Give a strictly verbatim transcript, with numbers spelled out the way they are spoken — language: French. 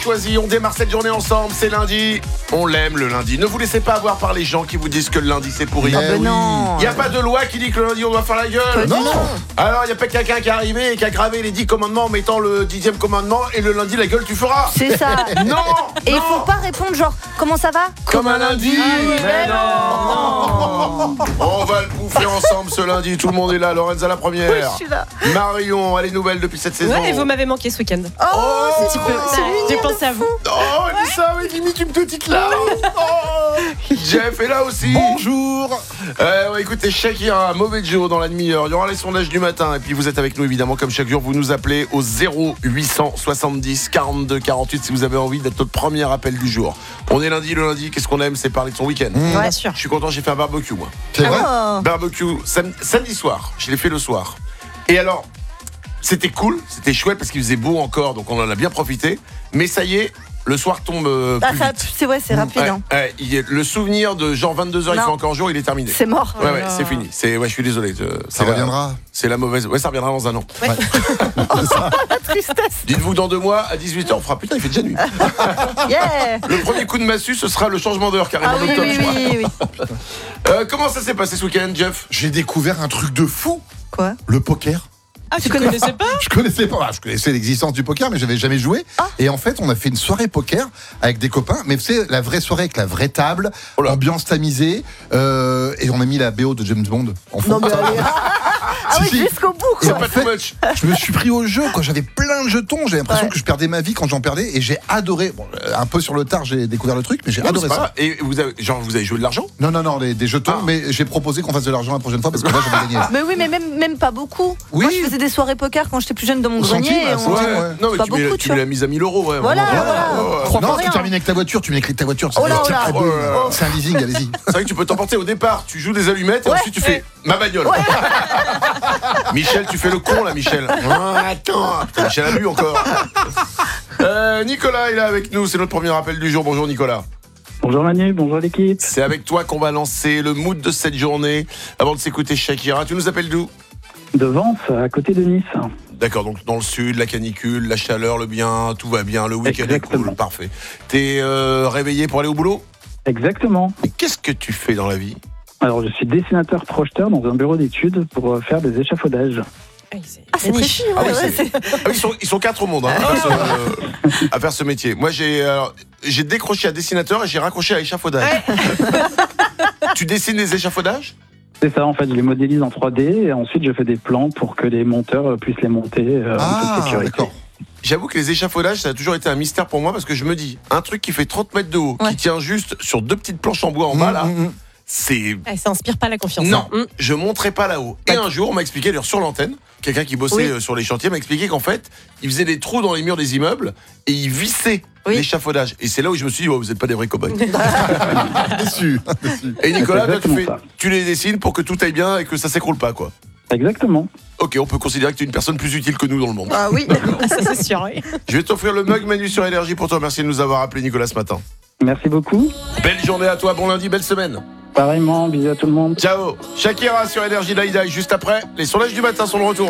choisi. On démarre cette journée ensemble. C'est lundi. On l'aime le lundi. Ne vous laissez pas avoir par les gens qui vous disent que le lundi c'est pourri. Ah ben non. Il n'y a pas de loi qui dit que le lundi on doit faire la gueule. Non. Alors il y a pas quelqu'un qui est arrivé et qui a gravé les dix commandements en mettant le dixième commandement et le lundi la gueule tu feras. C'est ça. Non. Et il non. faut pas répondre genre comment ça va? Comme un lundi. Mais non. On va le bouffer ensemble ce lundi. Tout le monde est là. Lorenza la première. Oui, je suis là. Marion, elle est nouvelle depuis cette saison. Ouais, et vous m'avez manqué ce week-end. Oh, Oh, c'est un petit trop peu. c'est Ouais, mignon j'ai de pensé à fou. vous. Oh, elle dit ça, oui, limite une petite larme. Oh. Jeff est là aussi. Bonjour. Euh, ouais, écoutez, Shakira, mauvais Joe dans la demi-heure. Il y aura les sondages du matin. Et puis vous êtes avec nous évidemment comme chaque jour. Vous nous appelez au zéro huit cent soixante-dix quarante-deux quarante-huit si vous avez envie d'être notre premier appel du jour. On est lundi, le lundi, qu'est-ce qu'on aime? C'est parler de son week-end. Mmh. Bien sûr. Je suis content, j'ai fait un barbecue moi. C'est vrai? Oh. Barbecue sam- samedi soir. Je l'ai fait le soir. Et alors, c'était cool, c'était chouette parce qu'il faisait beau encore, donc on en a bien profité. Mais ça y est, le soir tombe euh, Ah, plus ça, vite. c'est ouais, c'est rapide. Ouais, Hein. ouais, il y a- le souvenir de genre vingt-deux heures, il Non. fait encore jour, il est terminé. C'est mort. Ouais, ouais, Oh là c'est là. fini. C'est, ouais, je suis désolé. euh, Ça c'est la- reviendra. C'est la mauvaise. Ouais, ça reviendra dans un an. La tristesse. Dites-vous dans deux mois, à dix-huit heures, on fera putain, il fait déjà nuit. Yeah. Le premier coup de massue, ce sera le changement d'heure qui arrive Ah en oui, octobre, oui, je crois. oui, oui. Euh, comment ça s'est passé ce week-end, Jeff? J'ai découvert un truc de fou. Quoi? Le poker. Ah, tu connaissais pas? Je connaissais pas, je connaissais l'existence du poker, mais j'avais jamais joué. Ah. Et en fait, on a fait une soirée poker avec des copains, mais c'est la vraie soirée avec la vraie table, Oh là. ambiance tamisée, euh, et on a mis la B O de James Bond en fond. Non mais allez. Ah oui, Si, si. jusqu'au bout Et C'est quoi. en pas fait, too much. je me suis pris au jeu, quoi. J'avais plein de jetons. J'ai l'impression Ouais. que je perdais ma vie quand j'en perdais, et j'ai adoré. Bon, euh, un peu sur le tard, j'ai découvert le truc, mais j'ai Non, mais adoré c'est ça. pas grave. Et vous avez, genre, vous avez joué de l'argent? Non, non, non, les- des jetons, Ah. mais j'ai proposé qu'on fasse de l'argent la prochaine fois parce que là, j'avais gagné. Mais oui, mais même, même pas beaucoup. Oui. Moi, je faisais des soirées poker quand j'étais plus jeune dans mon Au grenier. centime, et à on- centime, Ouais. ouais. Non, mais Pas tu mets, beaucoup, tu tu mets vois. la mise à mille euros, ouais. Voilà, vraiment. voilà. Ouais, ouais. Crois pas Non, rien. tu termines avec ta voiture, tu mets les clés de ta voiture. Oh là, oh là. Ah, boum. Oh. C'est un leasing, allez-y. C'est vrai que tu peux t'emporter au départ, tu joues des allumettes et Ouais. ensuite tu fais ma bagnole. Michel, tu fais le con là, Michel. Ah, attends, putain, Michel a bu encore. Euh, Nicolas est là avec nous, c'est notre premier appel du jour. Bonjour Nicolas. Bonjour Manu, bonjour l'équipe. C'est avec toi qu'on va lancer le mood de cette journée. Avant de s'écouter Shakira, tu nous appelles d'où? De Vence, à côté de Nice. D'accord, donc dans le sud, la canicule, la chaleur, le bien, tout va bien, le week-end est Exactement. cool, parfait. T'es euh, réveillé pour aller au boulot? Exactement. Mais qu'est-ce que tu fais dans la vie? Alors je suis dessinateur projeteur dans un bureau d'études pour euh, faire des échafaudages. Ah, c'est Ah, c'est précis. Ah Ouais, oui, ouais, c'est- c'est- Ah oui, ils, sont, ils sont quatre au monde hein, à, faire ce, euh, à faire ce métier. Moi, j'ai, alors, j'ai décroché à dessinateur et j'ai raccroché à échafaudage. Tu dessines des échafaudages? C'est ça, en fait, je les modélise en trois D et ensuite je fais des plans pour que les monteurs euh, puissent les monter euh, en Ah, toute sécurité. d'accord. J'avoue que les échafaudages, ça a toujours été un mystère pour moi parce que je me dis, un truc qui fait trente mètres de haut, Ouais. qui tient juste sur deux petites planches en bois en bas, là, Mmh, mmh, c'est... Ah, ça inspire pas la confiance. Non, hein. Mm. je monterai pas là-haut. Et un jour, on m'a expliqué, d'ailleurs sur l'antenne, quelqu'un qui bossait Oui. euh, sur les chantiers m'a expliqué qu'en fait, il faisait des trous dans les murs des immeubles et il vissait Oui. l'échafaudage. Et c'est là où je me suis dit, oh, vous n'êtes pas des vrais cobayes. mmh. Déçu. Déçu. Et Nicolas, toi, tu, exactement fais- ça. tu les dessines pour que tout aille bien et que ça s'écroule pas, quoi. Exactement. Ok, on peut considérer que tu es une personne plus utile que nous dans le monde. Ah oui. Ça, c'est sûr, oui. Je vais t'offrir le mug Manu sur Énergie pour te remercier de nous avoir appelé Nicolas ce matin. Merci beaucoup. Belle journée à toi, bon lundi, belle semaine. Pareillement, bisous à tout le monde. Ciao. Shakira sur Énergie Daïdaï juste après. Les sondages du matin sont de retour.